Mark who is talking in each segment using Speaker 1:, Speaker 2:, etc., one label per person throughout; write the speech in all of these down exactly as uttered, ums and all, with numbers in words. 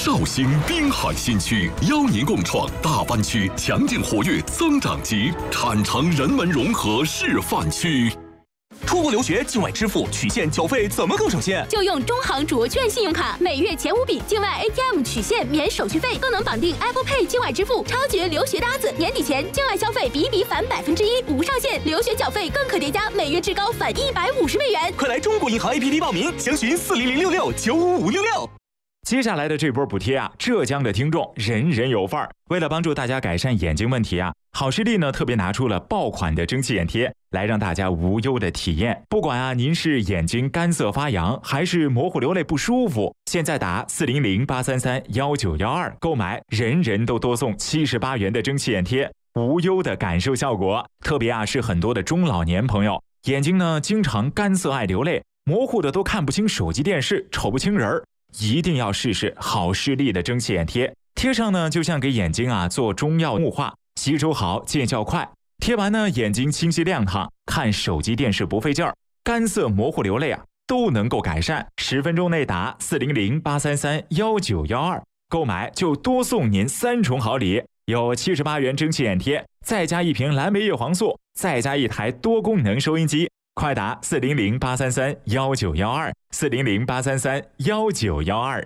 Speaker 1: 绍兴滨海新区邀您共创大湾区强劲活跃增长极产城人文融合示范区。
Speaker 2: 出国留学境外支付取现缴费怎么更省心？
Speaker 3: 就用中行卓券信用卡，每月前五笔境外 A T M 取现免手续费，更能绑定 Apple Pay 境外支付，超绝留学搭子。年底前境外消费比比返百分之一，无上限；留学缴费更可叠加，每月至高返一百五十美元。
Speaker 2: 快来中国银行 A P P 报名，详询四零零六六九五五六六。
Speaker 4: 接下来的这波补贴啊，浙江的听众人人有份儿。为了帮助大家改善眼睛问题啊，好视力呢特别拿出了爆款的蒸汽眼贴，来让大家无忧的体验。不管啊您是眼睛干涩发痒，还是模糊流泪不舒服，现在打四零零八三三幺九幺二购买，人人都多送七十八元的蒸汽眼贴，无忧的感受效果。特别啊是很多的中老年朋友，眼睛呢经常干涩爱流泪，模糊的都看不清手机电视，瞅不清人儿。一定要试试好视力的蒸汽眼贴，贴上呢就像给眼睛啊做中药雾化，吸收好，见效快。贴完呢眼睛清晰亮堂，看手机电视不费劲儿，干涩模糊流泪啊都能够改善。十分钟内打四零零八三三幺九幺二购买就多送您三重好礼，有七十八元蒸汽眼贴，再加一瓶蓝莓叶黄素，再加一台多功能收音机。快打四零零八三三幺九幺二四零零八三三幺九幺二。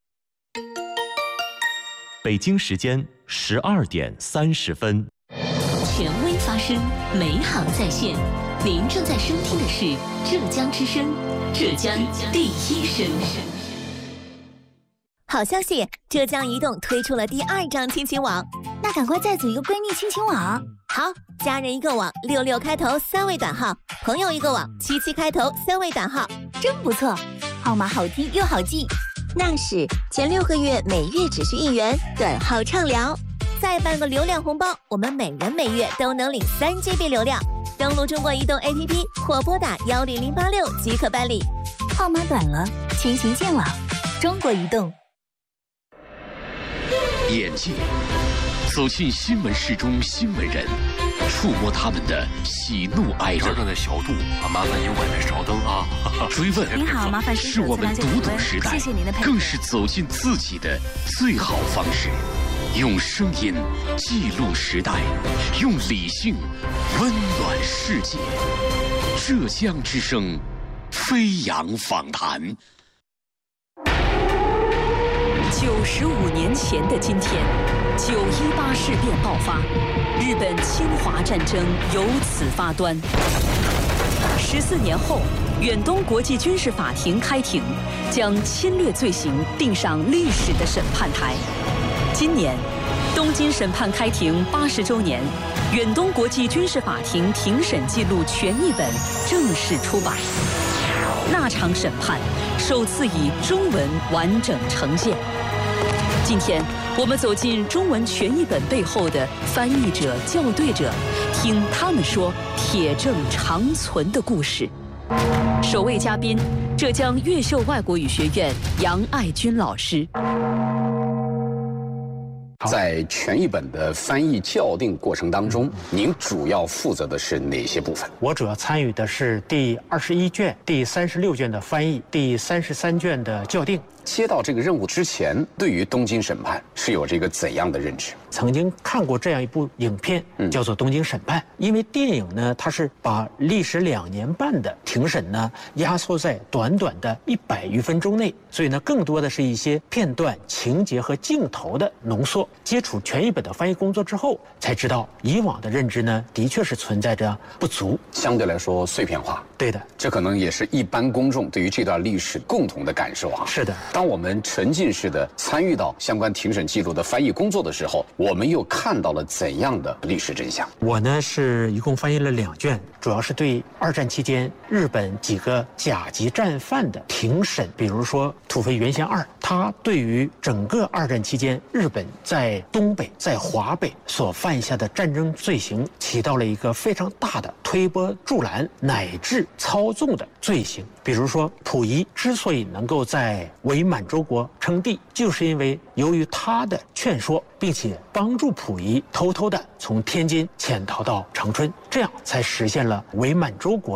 Speaker 5: 北京时间十二点三十分。
Speaker 6: 权威发声，美好在线。您正在收听的是浙江之声，浙江第一声。
Speaker 7: 好消息，浙江移动推出了第二张亲情网，
Speaker 8: 那赶快再组一个闺蜜亲情网。
Speaker 7: 好，家人一个网，六六开头三位短号；朋友一个网，七七开头三位短号，
Speaker 8: 真不错，号码好听又好记。
Speaker 7: 那是前六个月每月只需一元，短号畅聊，再办个流量红包，我们每人每月都能领三 G B 流量。登录中国移动 A P P 或拨打幺零零八六即可办理。
Speaker 8: 号码短了，亲情见网，中国移动。
Speaker 1: 眼界，走进新闻室中新闻人，触摸他们的喜怒哀乐。
Speaker 9: 这的小度啊，麻烦您外面稍等啊。
Speaker 1: 追问，
Speaker 8: 您好，麻烦
Speaker 1: 是我们读懂时代，
Speaker 8: 谢谢您的配合，
Speaker 1: 更是走进自己的最好方式。用声音记录时代，用理性温暖世界。浙江之声，飞扬访谈。
Speaker 6: 九十五年前的今天，九一八事变爆发，日本侵华战争由此发端。十四年后，远东国际军事法庭开庭，将侵略罪行定上历史的审判台。今年，东京审判开庭八十周年，远东国际军事法庭庭审记录全译本正式出版。那场审判首次以中文完整呈现。今天，我们走进中文全译本背后的翻译者、校对者，听他们说铁证长存的故事。首位嘉宾，浙江越秀外国语学院杨爱军老师。
Speaker 10: 在全译本的翻译校订过程当中，您主要负责的是哪些部分？
Speaker 11: 我主要参与的是第二十一卷、第三十六卷的翻译，第三十三卷的校订。
Speaker 10: 接到这个任务之前，对于东京审判是有这个怎样的认知？
Speaker 11: 曾经看过这样一部影片，叫做《东京审判》。因为电影呢，它是把历时两年半的庭审呢，压缩在短短的一百余分钟内，所以呢，更多的是一些片段、情节和镜头的浓缩。接触全译本的翻译工作之后，才知道以往的认知呢，的确是存在着不足，
Speaker 10: 相对来说碎片化。
Speaker 11: 对的，
Speaker 10: 这可能也是一般公众对于这段历史共同的感受啊。
Speaker 11: 是的。
Speaker 10: 当我们沉浸式的参与到相关庭审记录的翻译工作的时候，我们又看到了怎样的历史真相？
Speaker 11: 我呢是一共翻译了两卷，主要是对二战期间日本几个甲级战犯的庭审，比如说土肥原贤二，他对于整个二战期间日本在东北、在华北所犯下的战争罪行起到了一个非常大的推波助澜乃至操纵的罪行。比如说溥仪之所以能够在伪满洲国称帝，就是因为由于他的劝说，并且帮助溥仪偷偷的从天津潜逃到长春，这样才实现了伪满洲国的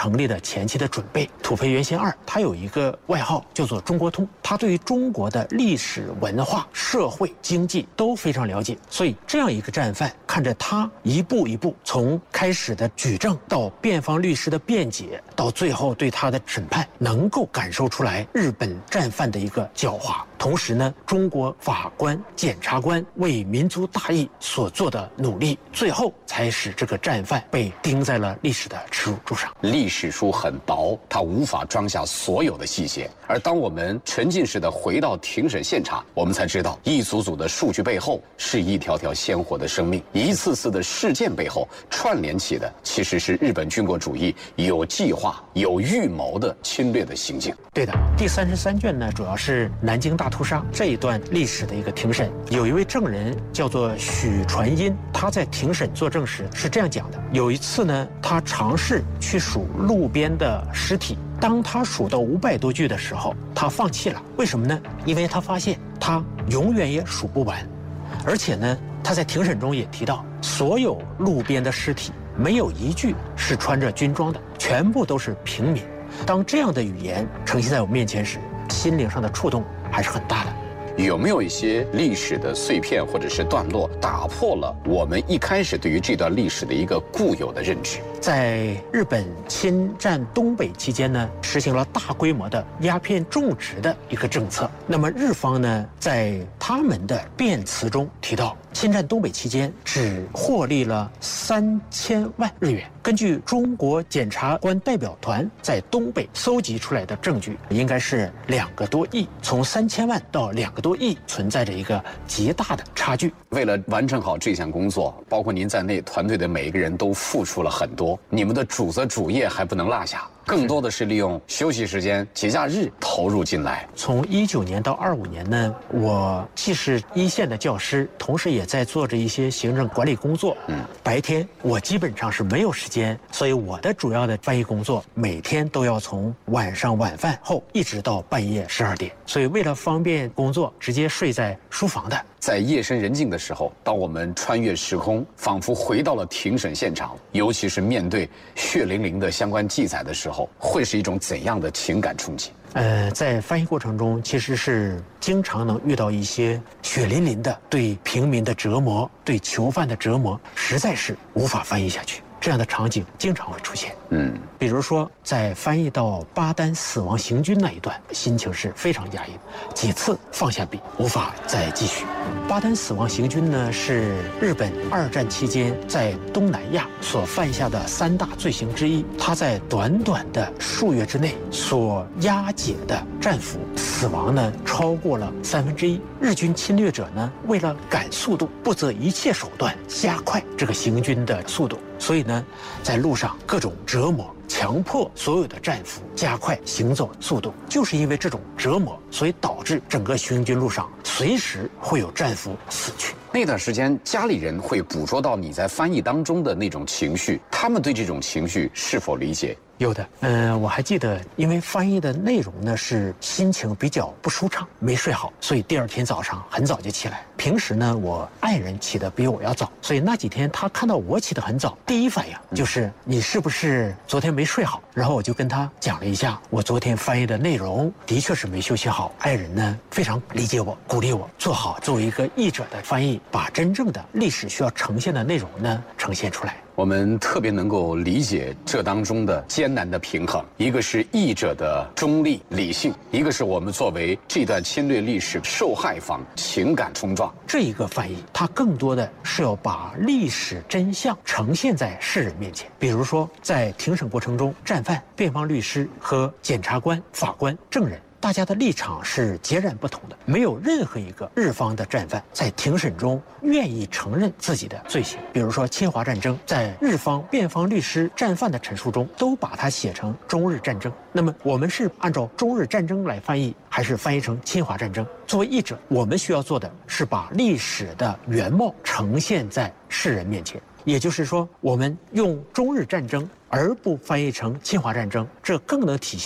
Speaker 11: 成立的前期的准备。土肥原贤二他有一个外号叫做中国通，他对于中国的历史文化、社会、经济都非常了解，所以这样一个战犯，看着他一步一步从开始的举证到辩方律师的辩解，到最后对他的审判，能够感受出来日本战犯的一个狡猾。同时呢，中国法官、检察官为民族大义所做的努力，最后才使这个战犯被钉在了历史的耻辱柱上。
Speaker 10: 历史书很薄，它无法装下所有的细节。而当我们沉浸式的回到庭审现场，我们才知道，一组组的数据背后是一条条鲜活的生命，一次次的事件背后串联起的，其实是日本军国主义有计划、有预谋的侵略的行径。
Speaker 11: 对的，第三十三卷呢，主要是南京大屠杀这一段历史的一个庭审。有一位证人叫做许传音，他在庭审作证时是这样讲的：有一次呢，他尝试去数路边的尸体，当他数到五百多具的时候，他放弃了。为什么呢？因为他发现他永远也数不完，而且呢，他在庭审中也提到，所有路边的尸体没有一具是穿着军装的，全部都是平民。当这样的语言呈现在我面前时，心灵上的触动还是很大的。
Speaker 10: 有没有一些历史的碎片或者是段落，打破了我们一开始对于这段历史的一个固有的认知？
Speaker 11: 在日本侵占东北期间呢，实行了大规模的鸦片种植的一个政策。那么日方呢，在他们的辩词中提到，侵占东北期间只获利了三千万日元。根据中国检察官代表团在东北搜集出来的证据，应该是两个多亿，从三千万到两个多亿，存在着一个极大的差距。
Speaker 10: 为了完成好这项工作，包括您在内，团队的每一个人都付出了很多。你们的主责主业还不能落下，更多的是利用休息时间、节假日投入进来。
Speaker 11: 从一九年到二五年呢，我既是一线的教师，同时也在做着一些行政管理工作。嗯，白天我基本上是没有时间，所以我的主要的翻译工作每天都要从晚上晚饭后一直到半夜十二点。所以为了方便工作，直接睡在书房的。
Speaker 10: 在夜深人静的时候，当我们穿越时空，仿佛回到了庭审现场，尤其是面对血淋淋的相关记载的时候，会是一种怎样的情感冲击？
Speaker 11: 呃，在翻译过程中，其实是经常能遇到一些血淋淋的对平民的折磨，对囚犯的折磨，实在是无法翻译下去。这样的场景经常会出现。嗯，比如说在翻译到巴丹死亡行军那一段，心情是非常压抑的，几次放下笔，无法再继续。巴丹死亡行军呢，是日本二战期间在东南亚所犯下的三大罪行之一。他在短短的数月之内所押解的战俘死亡呢，超过了三分之一。日军侵略者呢，为了赶速度，不择一切手段加快这个行军的速度。所以呢，在路上各种折磨，强迫所有的战俘加快行走速度，就是因为这种折磨，所以导致整个行军路上随时会有战俘死去。
Speaker 10: 那段时间，家里人会捕捉到你在翻译当中的那种情绪，他们对这种情绪是否理解？
Speaker 11: 有的，嗯、呃，我还记得，因为翻译的内容呢是心情比较不舒畅，没睡好，所以第二天早上很早就起来。平时呢，我爱人起得比我要早，所以那几天他看到我起得很早，第一反应就是你是不是昨天没睡好？然后我就跟他讲了一下我昨天翻译的内容，的确是没休息好。爱人呢非常理解我，鼓励我做好作为一个译者的翻译，把真正的历史需要呈现的内容呢呈现出来。
Speaker 10: 我们特别能够理解这当中的艰难的平衡，一个是译者的中立理性，一个是我们作为这段侵略历史受害方情感冲撞。
Speaker 11: 这一个翻译，它更多的是要把历史真相呈现在世人面前。比如说，在庭审过程中，战犯、辩方律师和检察官、法官、证人，大家的立场是截然不同的，没有任何一个日方的战犯在庭审中愿意承认自己的罪行。比如说侵华战争，在日方辩方律师战犯的陈述中，都把它写成中日战争。那么我们是按照中日战争来翻译，还是翻译成侵华战争？作为译者，我们需要做的是把历史的原貌呈现在世人面前。也就是说，我们用中日战争而不翻译成侵华战争，这更能体现